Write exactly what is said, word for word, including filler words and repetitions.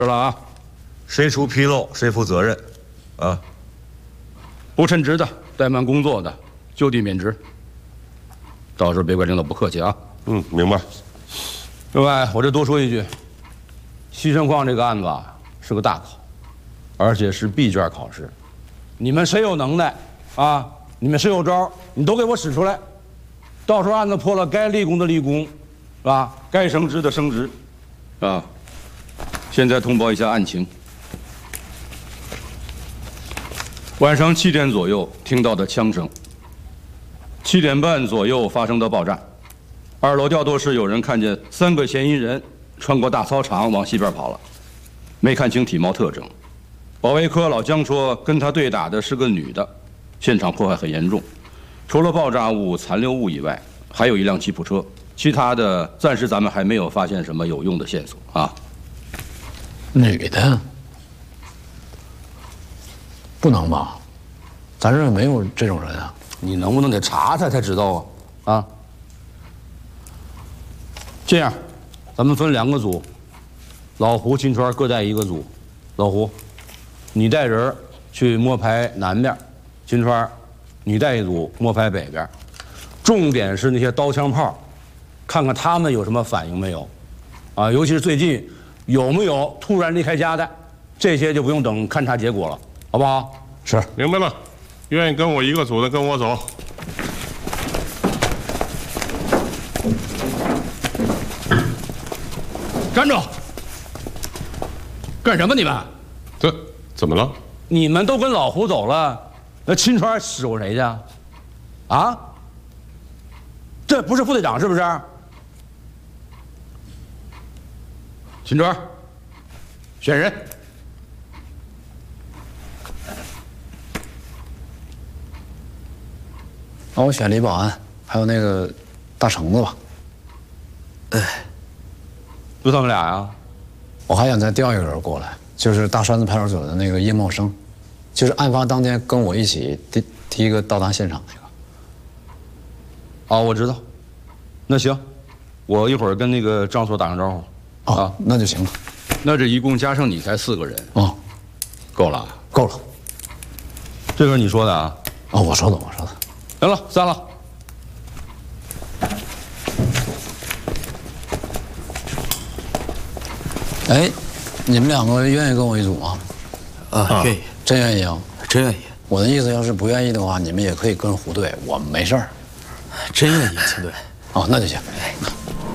知道啊？ 谁出纰漏谁负责任，啊！ 不称职的、怠慢工作的，就地免职。到时候别怪领导不客气啊。 嗯，明白。 另外，我这多说一句，西城矿这个案子啊是个大考，而且是闭卷考试。你们谁有能耐啊？你们谁有招，你都给我使出来。到时候案子破了，该立功的立功，是吧？该升职的升职，啊。现在通报一下案情。晚上七点左右听到的枪声，七点半左右发生的爆炸。二楼调度室有人看见三个嫌疑人穿过大操场往西边跑了，没看清体貌特征。保卫科老姜说跟他对打的是个女的，现场破坏很严重，除了爆炸物、残留物以外，还有一辆吉普车。其他的暂时咱们还没有发现什么有用的线索啊。 女的？不能吧？咱这没有这种人啊。 你能不能得查查才知道啊？啊？这样，咱们分两个组，老胡、秦川各带一个组。老胡，你带人去摸排南边；秦川，你带一组摸排北边。重点是那些刀枪炮，看看他们有什么反应没有，啊，尤其是最近有没有突然离开家的，这些就不用等勘察结果了，好不好？ 是， 明白了。愿意跟我一个组的跟我走。 站住！干什么你们？ 这怎么了？ 你们都跟老胡走了，那秦川使唤谁去？啊？这不是副队长是不是？秦川，选人。 那我选李保安，还有那个大橙子吧。 哎，就他们俩呀？ 我还想再调一个人过来，就是大栓子派出所的那个叶茂生，就是案发当天跟我一起第第一个到达现场那个。 哦，我知道。那行，我一会儿跟那个张所打声招呼。 哦，啊，那就行了。 那这一共加上你才四个人。 哦， 够了， 够了。 这个是你说的啊？ 哦，我说的，我说的。 行了，散了。 哎，你们两个愿意跟我一组吗？ 啊，愿意， 真愿意啊？ 真愿意。 我的意思，要是不愿意的话，你们也可以跟胡队，我们没事儿。 真愿意，秦队。 哦，那就行。